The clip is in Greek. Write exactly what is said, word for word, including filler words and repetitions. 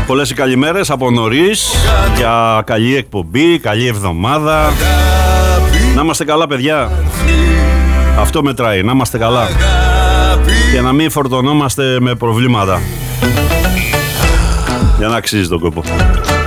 Πολλές οι καλημέρες από νωρίς για καλή εκπομπή, καλή εβδομάδα. Να είμαστε καλά, παιδιά. Αυτό μετράει, να είμαστε καλά και να μην φορτωνόμαστε με προβλήματα, για να αξίζει τον κόπο.